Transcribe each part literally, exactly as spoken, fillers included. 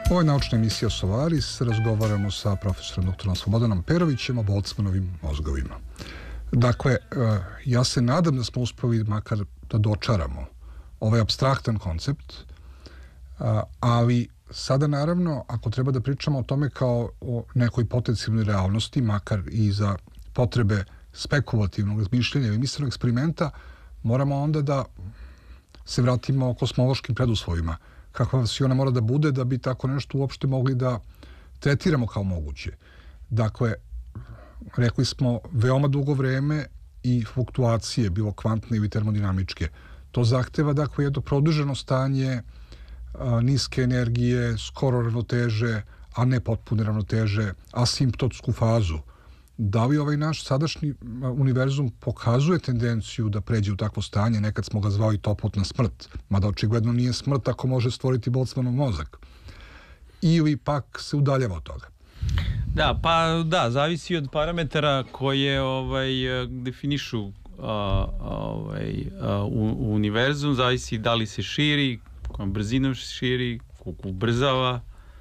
Ovo je naučna emisija Solaris. Razgovaramo sa profesorom doktorom Slobodanom Perovićem o Boltzmannovim mozgovima. Dakle, ja se nadam da smo uspeli makar da dočaramo ovaj apstraktan koncept, ali sada naravno, ako treba da pričamo o tome kao o nekoj potencijalnoj realnosti, makar i za potrebe spekulativnog razmišljenja ili mislenog eksperimenta, moramo onda da se vratimo o kosmološkim preduslovima. Kakva versiona mora da bude da bi tako nešto uopšte mogli da tretiramo kao moguće. Dakle, rekli smo veoma dugo vreme i fluktuacije, bilo kvantne ili termodinamičke. To zahteva, dakle, jedno produženo stanje a, niske energije, skoro ravnoteže, a ne potpune ravnoteže, asimptotsku fazu. Da li ovaj naš sadašnji univerzum pokazuje tendenciju da pređe u takvo stanje? Nekad smo ga zvali toplotna smrt, mada očigledno nije smrt ako može stvoriti Boltzmannov mozak. Ili pak se udaljava od toga. Da, pa da, zavisi od parametara koje ovaj, definišu a, ovaj, a, u, univerzum, zavisi da li se širi, kojom brzinom se širi, koliko ubrzava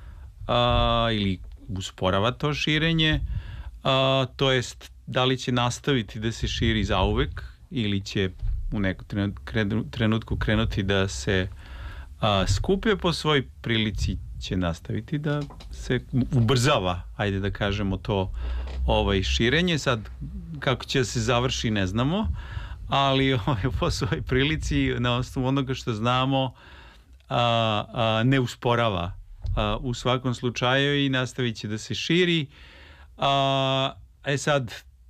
a, ili usporava to širenje. A, to jest da li će nastaviti da se širi zauvek ili će u nekom trenutku krenuti da se a, skupje po svoj prilici, će nastaviti da se ubrzava, ajde da kažemo to, ovaj širenje. Sad kako će da se završi ne znamo, ali ovaj, po svoj prilici na osnovu onoga što znamo a, a, ne usporava a, u svakom slučaju i nastavit će da se širi. A, e sad,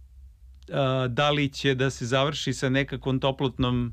a, da li će da se završi sa nekakvom toplotnom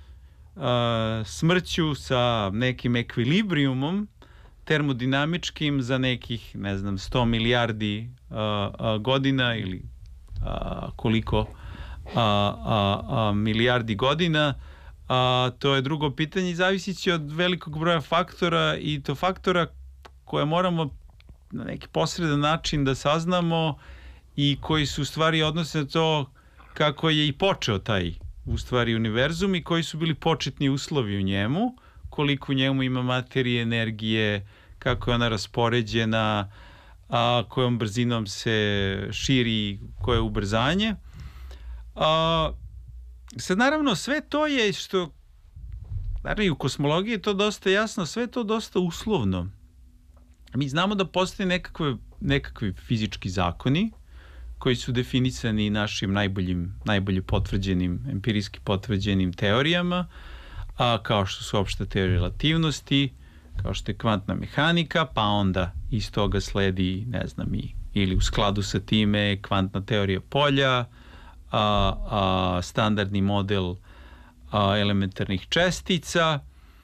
a, smrću, sa nekim ekvilibrijumom termodinamičkim za nekih, ne znam, sto milijardi a, a, godina ili a, koliko a, a, a, milijardi godina, a, to je drugo pitanje i zavisit će od velikog broja faktora i to faktora koje moramo na neki posredan način da saznamo i koji su u stvari odnose na to kako je i počeo taj u stvari univerzum i koji su bili početni uslovi u njemu, koliko u njemu ima materije, energije, kako je ona raspoređena, a kojom brzinom se širi, koje je ubrzanje. A, sad naravno sve to je što, naravno i u kosmologiji je to dosta jasno, sve to dosta uslovno. Mi znamo da postoje nekakve, nekakvi fizički zakoni koji su definisani našim najboljim, najbolje potvrđenim, empirijski potvrđenim teorijama, a kao što su opšta teorija relativnosti, kao što je kvantna mehanika, pa onda iz toga sledi, ne znam, i, ili u skladu sa time kvantna teorija polja, a, a, standardni model a, elementarnih čestica.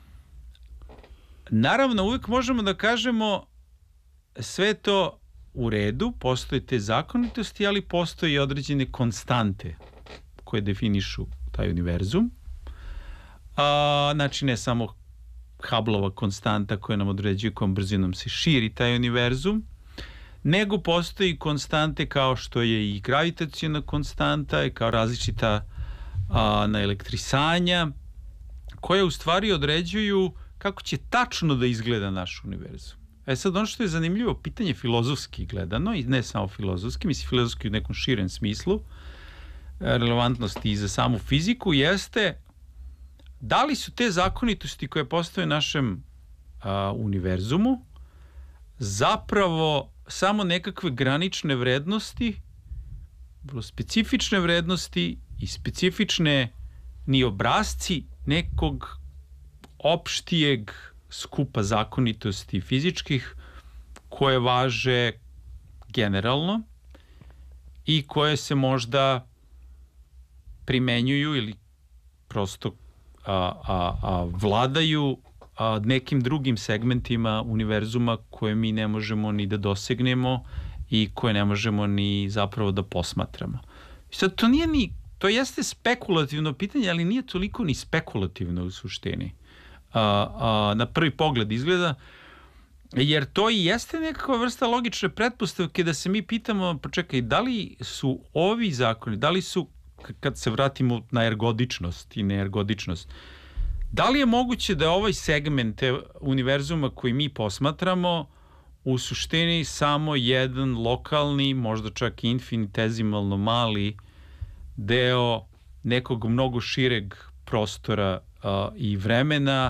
Naravno, uvijek možemo da kažemo sve to u redu, postoje te zakonitosti, ali postoje i određene konstante koje definišu taj univerzum. A, znači ne samo Hubbleova konstanta koja nam određuje kojom brzinom se širi taj univerzum, nego postoji konstante kao što je i gravitacijona konstanta i kao različita a, naelektrisanja koje u stvari određuju kako će tačno da izgleda naš univerzum. E sad, ono što je zanimljivo, pitanje filozofski gledano, i ne samo filozofski, mislim filozofski u nekom širem smislu, relevantnosti i za samu fiziku, jeste da li su te zakonitosti koje postoje u našem a, univerzumu zapravo samo nekakve granične vrednosti, vrlo specifične vrednosti i specifične ni obrazci nekog opštijeg skupa zakonitosti fizičkih koje važe generalno i koje se možda primenjuju ili prosto a, a, a vladaju a, nekim drugim segmentima univerzuma koje mi ne možemo ni da dosegnemo i koje ne možemo ni zapravo da posmatramo. I sad to nije ni, to jeste spekulativno pitanje, ali nije toliko ni spekulativno u suštini. A, a, na prvi pogled izgleda, jer to i jeste nekakva vrsta logične pretpostavke da se mi pitamo, pa čekaj, da li su ovi zakoni, da li su, kad se vratimo na ergodičnost i neergodičnost, da li je moguće da ovaj segment univerzuma koji mi posmatramo u suštini samo jedan lokalni, možda čak infinitezimalno mali deo nekog mnogo šireg prostora a, i vremena,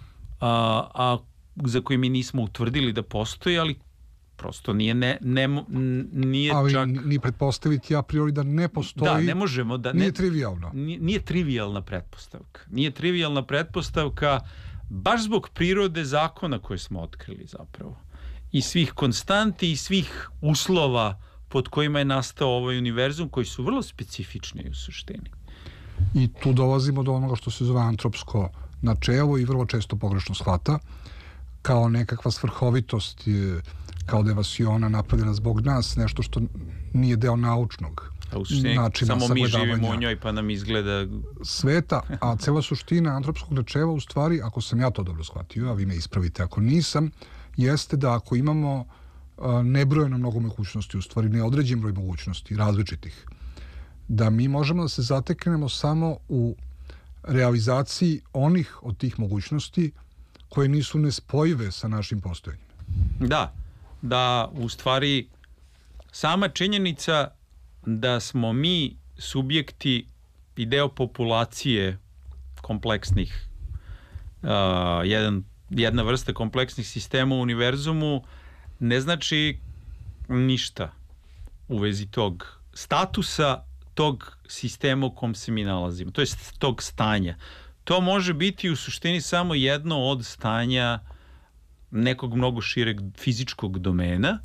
a, a za koji mi nismo utvrdili da postoji, ali prosto nije, ne, ne, nije ali čak... ni pretpostaviti a priori da ne postoji, da, ne možemo da... Nije ne, trivijalno. Nije, nije trivijalna pretpostavka. Nije trivijalna pretpostavka baš zbog prirode zakona koje smo otkrili zapravo. I svih konstanti i svih uslova pod kojima je nastao ovaj univerzum, koji su vrlo specifični u suštini. I tu dolazimo do onoga što se zove antropsko načelo i vrlo često pogrešno shvata kao nekakva svrhovitost, kao da je vasiona napravljena zbog nas, nešto što nije deo naučnog a u suštini, načina samo mi živimo u njoj pa nam izgleda sveta, a cela suština antropskog načela u stvari, ako sam ja to dobro shvatio, a vi me ispravite ako nisam, jeste da ako imamo nebrojeno mnogo mogućnosti, u stvari neodređen broj mogućnosti, različitih, da mi možemo da se zateknemo samo u realizaciji onih od tih mogućnosti koje nisu nespojive sa našim postojanjem. Da, da u stvari sama činjenica da smo mi subjekti i deo populacije kompleksnih, uh, jedan, jedna vrsta kompleksnih sistema u univerzumu ne znači ništa u vezi tog statusa tog sistema u kom se mi nalazimo, to jest tog stanja. To može biti u suštini samo jedno od stanja nekog mnogo šireg fizičkog domena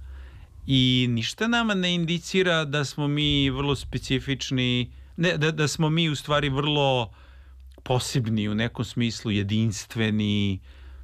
i ništa nama ne indicira da smo mi vrlo specifični, ne, da, da smo mi u stvari vrlo posebni u nekom smislu, jedinstveni.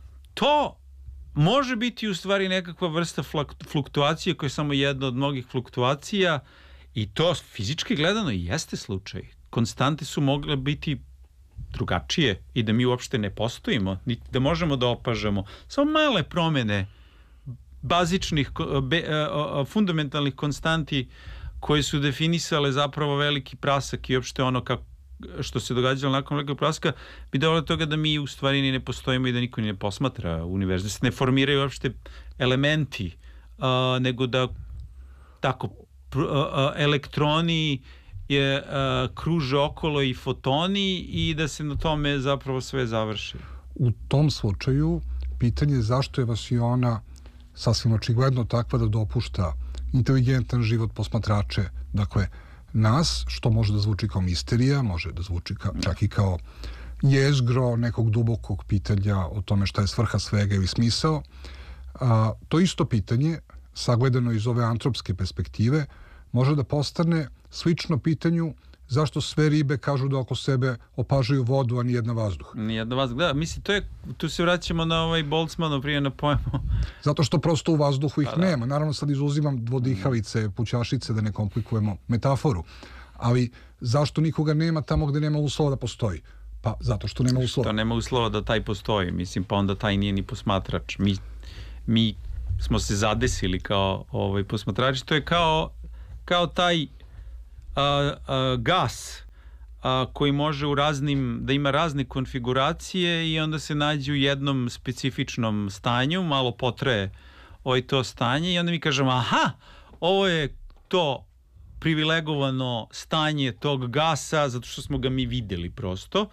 To može biti u stvari nekakva vrsta fluktuacije koja je samo jedna od mnogih fluktuacija i to fizički gledano i jeste slučaj. Konstante su mogle biti drugačije i da mi uopšte ne postojimo, niti da možemo da opažamo. Samo male promene bazičnih, be, fundamentalnih konstanti koje su definisale zapravo veliki prasak i uopšte ono kako, što se događalo nakon velikog praska bi dovelo do toga da mi u stvari ni ne postojimo i da niko ni ne posmatra univerzum. Se ne formiraju uopšte elementi, a, nego da tako a, elektroni je a, kruže okolo i fotoni i da se na tome zapravo sve završi. U tom slučaju pitanje je zašto je vasiona sasvim očigledno takva da dopušta inteligentan život posmatrače, dakle nas, što može da zvuči kao misterija, može da zvuči ka, čak i kao jezgro nekog dubokog pitanja o tome šta je svrha svega ili smisao. A, to isto pitanje, sagledano iz ove antropske perspektive, može da postane slično pitanju zašto sve ribe kažu da oko sebe opažaju vodu, a nijedna vazduh. Nijedna vazduh, da, mislim, to je, tu se vraćamo na ovaj Boltzmanov prije na pojmu. Zato što prosto u vazduhu ih pa, da. nema. Naravno sad izuzimam dvodihalice, pućašice, da ne komplikujemo metaforu. Ali zašto nikoga nema tamo gde nema uslova da postoji? Pa zato što nema uslova. Što nema uslova da taj postoji, mislim, pa onda taj nije ni posmatrač. Mi, mi smo se zadesili kao ovaj, posmatrači. To je kao, kao taj A, a, gas a, koji može u raznim, da ima razne konfiguracije i onda se nađe u jednom specifičnom stanju, malo potraje ovaj to stanje i onda mi kažemo aha, ovo je to privilegovano stanje tog gasa zato što smo ga mi videli prosto.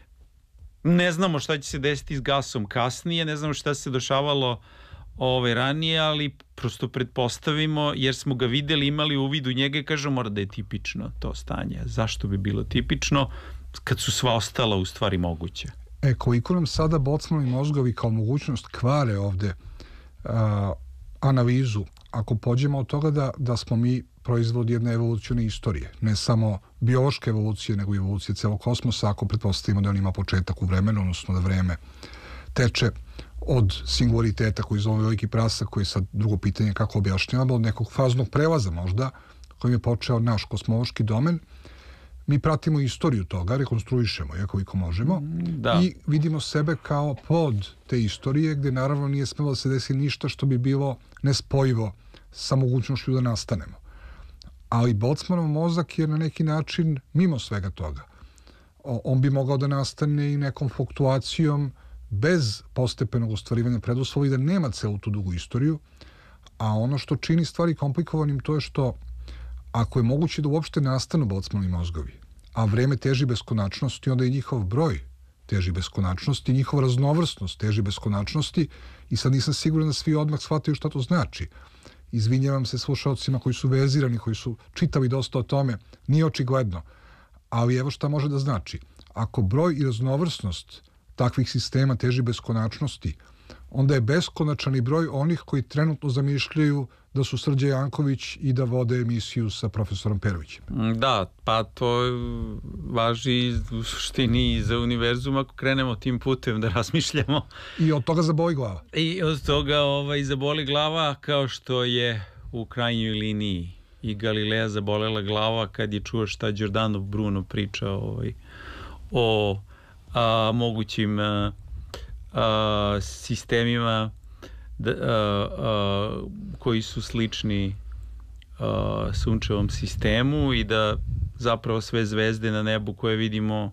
Ne znamo šta će se desiti s gasom kasnije, ne znamo šta se dešavalo Ove, ranije, ali prosto pretpostavimo, jer smo ga videli, imali uvid u njega i kažemo mora da je tipično to stanje. Zašto bi bilo tipično kad su sva ostala u stvari moguće? E, koliko nam sada Boltzmanovi mozgovi kao mogućnost kvare ovde a, analizu, ako pođemo od toga da, da smo mi proizvod jedne evolucione istorije, ne samo biološke evolucije, nego i evolucije celog kosmosa, ako pretpostavimo da on ima početak u vremenu, odnosno da vreme teče od singulariteta koji zove veliki prasak, koji je sad drugo pitanje kako objašnjavamo, od nekog faznog prelaza možda, kojim je počeo naš kosmološki domen. Mi pratimo istoriju toga, rekonstruišemo je koliko možemo da. I vidimo sebe kao plod te istorije gde naravno nije smelo da se desi ništa što bi bilo nespojivo sa mogućnošću da nastanemo. Ali Boltzmanov mozak je na neki način mimo svega toga. O, on bi mogao da nastane i nekom fluktuacijom bez postepenog ostvarivanja preduslova i da nema celu tu dugu istoriju, A ono što čini stvari komplikovanim to je što ako je moguće da uopšte nastanu Boltzmannovi mozgovi, a vreme teži beskonačnosti, onda i njihov broj teži beskonačnosti, njihova raznovrsnost teži beskonačnosti i sad nisam siguran da svi odmah shvataju šta to znači. Izvinjavam se slušalcima koji su vezirani, koji su čitali dosta o tome, nije očigledno. Ali evo šta može da znači. Ako broj i raznovrsnost takvih sistema teži beskonačnosti, onda je beskonačan i broj onih koji trenutno zamišljaju da su Srđe Janković i da vode emisiju sa profesorom Perovićem. Da, pa to važi u suštini i za univerzum ako krenemo tim putem da razmišljamo. I od toga zaboli glava. I od toga ovaj, zaboli glava kao što je u krajnjoj liniji i Galileja zabolela glava kad je čuo šta Giordano Bruno priča ovaj, o a, mogućim a, a, sistemima da, a, a, koji su slični a, sunčevom sistemu i da zapravo sve zvezde na nebu koje vidimo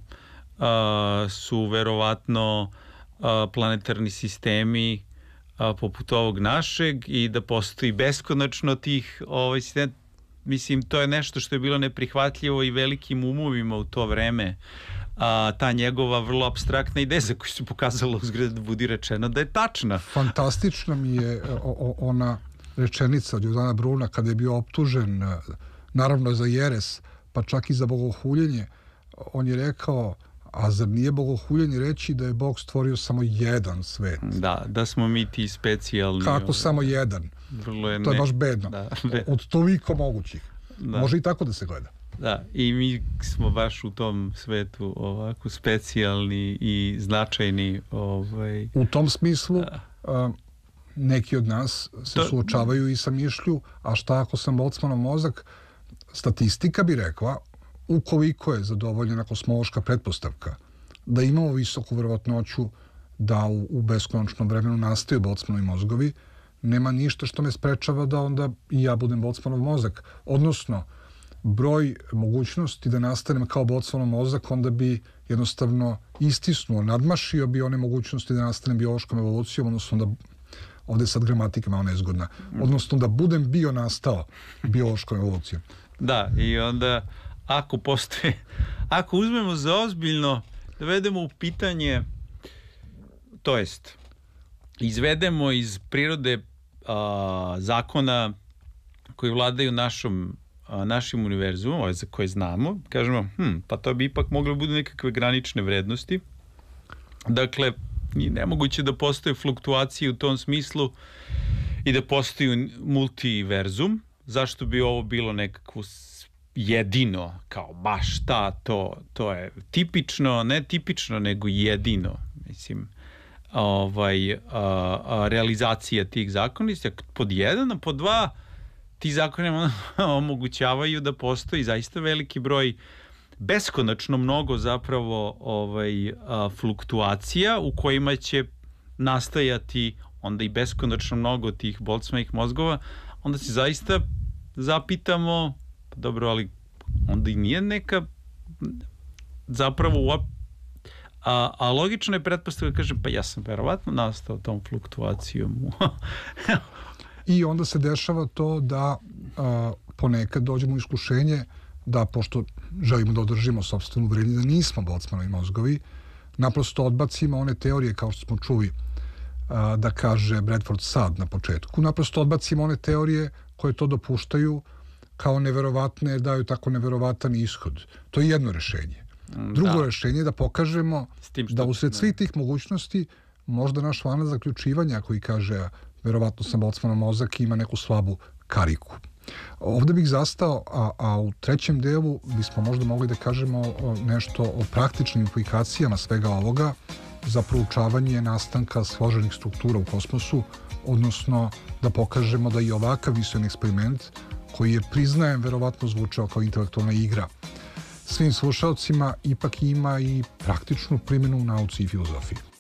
a, su verovatno a, planetarni sistemi a, poput ovog našeg i da postoji beskonačno tih ovaj, sistema. Mislim, to je nešto što je bilo neprihvatljivo i velikim umovima u to vreme. A, ta njegova vrlo apstraktna ideja za koju se pokazalo uzgled da budi rečeno da je tačna. Fantastična mi je o, o, ona rečenica od Giordana Bruna kada je bio optužen, naravno za jeres, pa čak i za bogohuljenje. On je rekao, a zar nije bogohuljenje reći da je Bog stvorio samo jedan svet? Da, da smo mi ti specijalni. Kako ovaj, samo jedan? Vrlo je to je ne... baš bedno. Da, be... Od toliko mogućih. Da. Može i tako da se gleda. Da, i mi smo baš u tom svetu ovako specijalni i značajni. Ovaj... U tom smislu a, neki od nas se to... suočavaju i sa mišlju, a šta ako sam Boltzmannov mozak? Statistika bi rekla, ukoliko je zadovoljena kosmološka pretpostavka da imamo visoku verovatnoću da u, u beskonačnom vremenu nastaju Boltzmannovi mozgovi, nema ništa što me sprečava da onda i ja budem Boltzmannov mozak. Odnosno, broj mogućnosti da nastanem kao Boltzmannov mozak onda bi jednostavno istisnuo, nadmašio bi one mogućnosti da nastanem biološkom evolucijom, odnosno da, ovdje je sad gramatika malo nezgodna, odnosno da budem bio nastao biološkom evolucijom. Da, i onda ako postoje, ako uzmemo za ozbiljno da vedemo u pitanje, to jest izvedemo iz prirode a, zakona koji vladaju našom, a, našim univerzumom, ove za koje znamo, kažemo, hm, pa to bi ipak moglo budu nekakve granične vrednosti. Dakle, nemoguće da postoje fluktuacije u tom smislu i da postoji multiverzum. Zašto bi ovo bilo nekakvo jedino, kao baš ta, to, to je tipično, ne tipično, nego jedino, mislim, ovaj, a, a, realizacija tih zakonitosti, pod jedan, a pod dva, ti zakoni omogućavaju da postoji zaista veliki broj, beskonačno mnogo zapravo ovaj, a, fluktuacija u kojima će nastajati onda i beskonačno mnogo tih Boltzmannovih mozgova, onda se zaista zapitamo, dobro, ali onda i nije neka zapravo a, a logično je pretpostavka, kažem, pa ja sam verovatno nastao tom fluktuacijom. I onda se dešava to da a, ponekad dođemo u iskušenje da, pošto želimo da održimo sopstvenu uverenje da nismo Boltzmannovi mozgovi, naprosto odbacimo one teorije, kao što smo čuli a, da kaže Bradford sad na početku, naprosto odbacimo one teorije koje to dopuštaju kao neverovatne, jer daju tako neverovatan ishod. To je jedno rešenje. Drugo da. rešenje je da pokažemo da usred svih tih mogućnosti možda naš lanac zaključivanja koji kaže verovatno sam Boltzmannov mozak ima neku slabu kariku. Ovdje bih zastao, a, a u trećem delu bismo možda mogli da kažemo nešto o praktičnim implikacijama svega ovoga za proučavanje nastanka složenih struktura u kosmosu, odnosno da pokažemo da i ovakav visoki eksperiment koji je, priznajem, verovatno zvučao kao intelektualna igra svim slušalcima, ipak ima i praktičnu primjenu u nauci i filozofiji.